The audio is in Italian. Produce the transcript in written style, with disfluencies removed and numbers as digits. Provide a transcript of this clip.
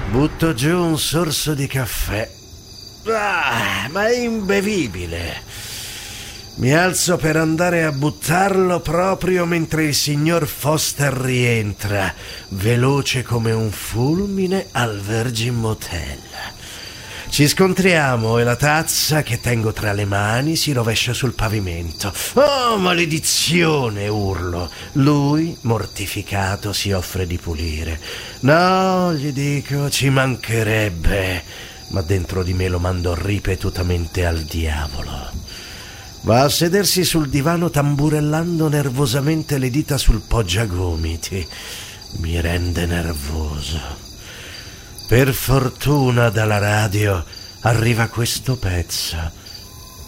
Butto giù un sorso di caffè. Ma è imbevibile. Mi alzo per andare a buttarlo proprio mentre il signor Foster rientra, veloce come un fulmine al Virgin Motel. Ci scontriamo e la tazza che tengo tra le mani si rovescia sul pavimento. Oh, maledizione, urlo. Lui, mortificato, si offre di pulire. No, gli dico, ci mancherebbe. Ma dentro di me lo mando ripetutamente al diavolo. Va a sedersi sul divano tamburellando nervosamente le dita sul poggiagomiti. Mi rende nervoso. Per fortuna dalla radio arriva questo pezzo.